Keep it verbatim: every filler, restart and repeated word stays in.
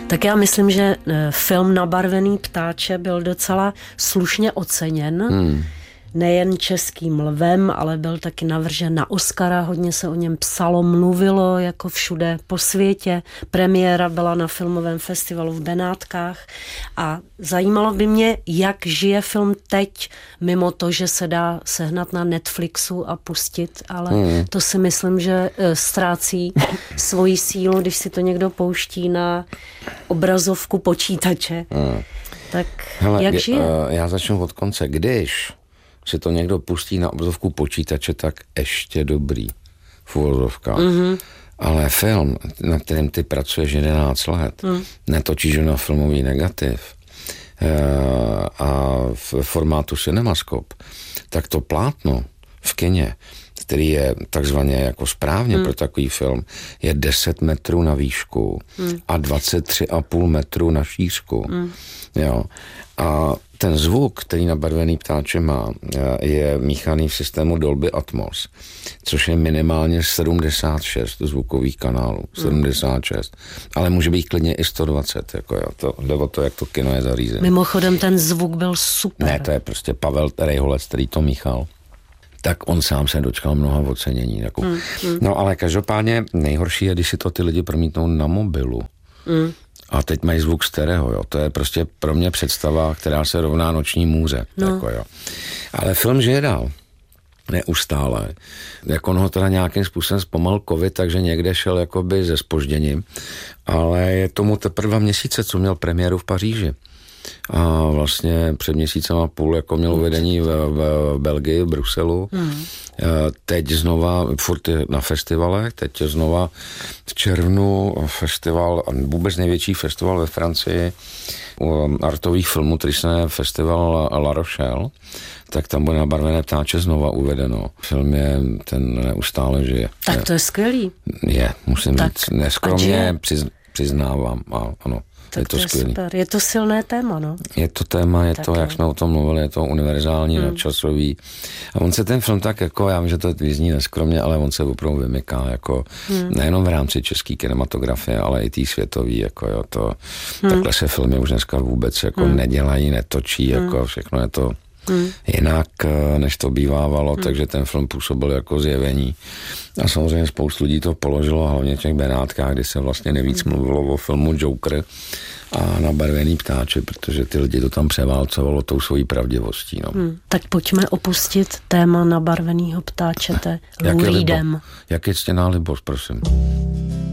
Tak já myslím, že film Nabarvený ptáče byl docela slušně oceněn. Hmm. Nejen Českým lvem, ale byl taky navržen na Oscara, hodně se o něm psalo, mluvilo jako všude po světě. Premiéra byla na filmovém festivalu v Benátkách a zajímalo by mě, jak žije film teď, mimo to, že se dá sehnat na Netflixu a pustit, ale hmm. to si myslím, že ztrácí svoji sílu, když si to někdo pouští na obrazovku počítače. Hmm. Tak hele, jak žije? Já začnu od konce. Když si to někdo pustí na obrazovku počítače, tak ještě dobrý v uvozovkách. Mm-hmm. Ale film, na kterém ty pracuješ jedenáct let, mm. netočíš na filmový negativ a v formátu Cinemascope, tak to plátno v kině, který je takzvaně jako správně mm. pro takový film, je deset metrů na výšku mm. a dvacet tři a půl metru na šířku. Mm. Jo. A ten zvuk, který Nabarvený ptáče má, je míchaný v systému Dolby Atmos, což je minimálně sedmdesát šest zvukových kanálů. Mm. sedmdesát šest. Ale může být klidně i sto dvacet. Jako jo, to, jde o to, jak to kino je zařízené. Mimochodem ten zvuk byl super. Ne, to je prostě Pavel Rejholec, který to míchal. Tak on sám se dočkal mnoha ocenění. Jako. Mm. No ale každopádně nejhorší je, když si to ty lidi promítnou na mobilu. Mm. A teď mají zvuk stereo, jo. To je prostě pro mě představa, která se rovná noční můře. No. Jako, jo. Ale film žije dál. Neustále. Jak on ho teda nějakým způsobem zpomal covid, takže někde šel jakoby ze zpožděním. Ale je tomu teprve dva měsíce, co měl premiéru v Paříži. A vlastně před měsícem a půl jako měl uvedení v, v Belgii, v Bruselu. Hmm. Teď znova, furt je na festivalech, teď je znova v červnu festival, vůbec největší festival ve Francii artových filmů, který se jmenuje festival La Rochelle, tak tam bude Nabarvené ptáče znova uvedeno. Film je, ten neustále žije. Tak to je skvělý. Je, musím tak říct, neskromně přiz, přiznávám, a, ano. Tak je to, to je super. Je to silné téma, no. Je to téma, je tak to, je. Jak jsme o tom mluvili, je to univerzální, hmm. nadčasový. A on se ten film tak jako, já vím, že to vyzní neskromně, ale on se opravdu vymyká, jako hmm. nejenom v rámci české kinematografie, ale i tý světový, jako jo, to, hmm. takhle se filmy už dneska vůbec jako hmm. nedělají, netočí, hmm. jako všechno je to Hmm. jinak, než to bývávalo, hmm. takže ten film působil jako zjevení. A samozřejmě spoustu lidí to položilo, hlavně v těch Benátkách, kdy se vlastně nejvíc hmm. mluvilo o filmu Joker a Nabarvený ptáče, protože ty lidi to tam převálcovalo tou svojí pravdivostí. No. Hmm. Tak pojďme opustit téma Nabarvenýho ptáčete Lou Reedem. Jak je ctěná libost, prosím.